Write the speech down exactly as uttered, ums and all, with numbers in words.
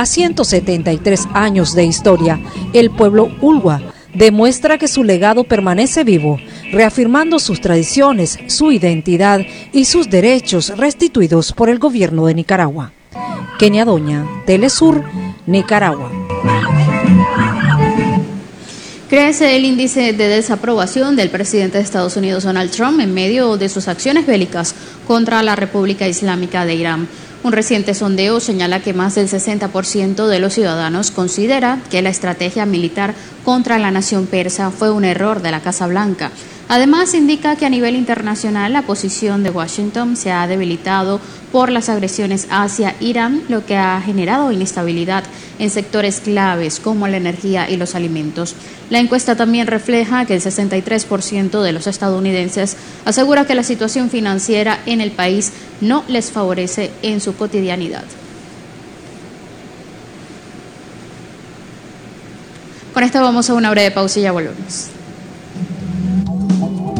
A ciento setenta y tres años de historia, el pueblo Ulua demuestra que su legado permanece vivo, reafirmando sus tradiciones, su identidad y sus derechos restituidos por el gobierno de Nicaragua. Kenia Doña, Telesur, Nicaragua. Crece el índice de desaprobación del presidente de Estados Unidos, Donald Trump, en medio de sus acciones bélicas contra la República Islámica de Irán. Un reciente sondeo señala que más del sesenta por ciento de los ciudadanos considera que la estrategia militar contra la nación persa fue un error de la Casa Blanca. Además, indica que a nivel internacional la posición de Washington se ha debilitado por las agresiones hacia Irán, lo que ha generado inestabilidad en sectores claves como la energía y los alimentos. La encuesta también refleja que el sesenta y tres por ciento de los estadounidenses asegura que la situación financiera en el país no les favorece en su cotidianidad. Con esto vamos a una breve pausa y ya volvemos.